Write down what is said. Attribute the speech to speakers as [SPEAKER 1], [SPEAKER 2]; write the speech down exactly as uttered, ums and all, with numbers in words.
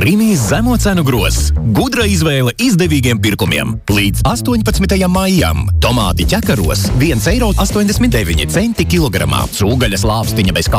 [SPEAKER 1] Rimi zemo cenu grozs. Gudra izvēle izdevīgiem pirkumiem. Līdz astoņpadsmitajam maijam. Tomāti ķekaros viens eiro astoņdesmit deviņi centi kilogramā. Cūgaļas lāpstiņa bez